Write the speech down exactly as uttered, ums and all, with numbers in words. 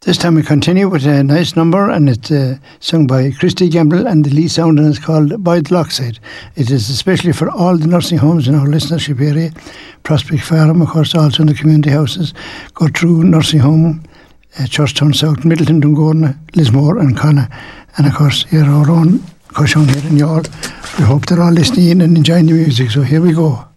This time we continue with a nice number, and it's uh, sung by Christy Gamble, and the lead sound and it's called By the Lockside. It is especially for all the nursing homes in our listenership area, Prospect Farm, of course, also in the community houses, go through Nursing Home, uh, Churchtown South, Middleton, Dungorna, Lismore and Connor, and of course here our own Cushon here in Youghal. We hope they're all listening in and enjoying the music, so here we go.